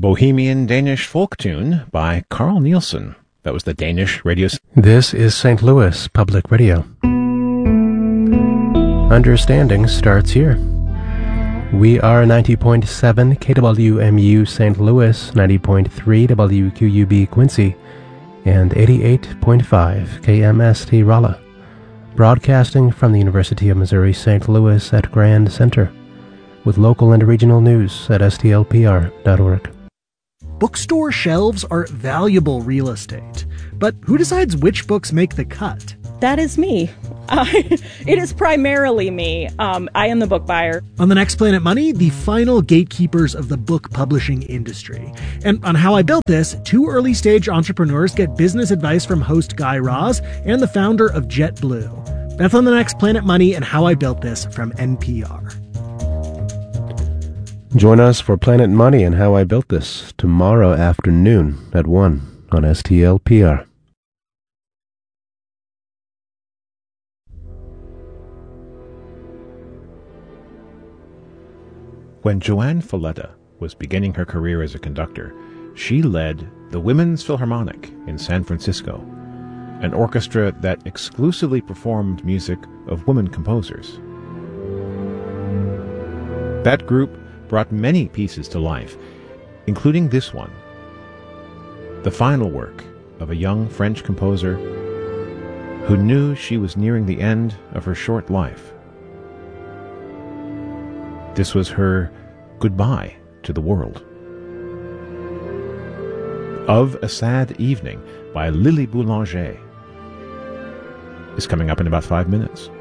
Bohemian Danish folk tune by Carl Nielsen. That was the Danish radio. This is St. Louis Public Radio. Understanding starts here. We are 90.7 KWMU St. Louis, 90.3 WQUB Quincy, and 88.5 KMST Rolla, broadcasting from the University of Missouri St. Louis at Grand Center, with local and regional news at stlpr.org. Bookstore shelves are valuable real estate, but who decides which books make the cut? That is me. It is primarily me. I am the book buyer. On the next Planet Money, the final gatekeepers of the book publishing industry. And on How I Built This, two early-stage entrepreneurs get business advice from host Guy Raz and the founder of JetBlue. That's on the next Planet Money and How I Built This from NPR. Join us for Planet Money and How I Built This tomorrow afternoon at 1 on STLPR. When Joanne Falletta was beginning her career as a conductor, she led the Women's Philharmonic in San Francisco, an orchestra that exclusively performed music of women composers. That group brought many pieces to life, including this one, the final work of a young French composer who knew she was nearing the end of her short life. This was her goodbye to the world. Of a Sad Evening by Lily Boulanger is coming up in about 5 minutes.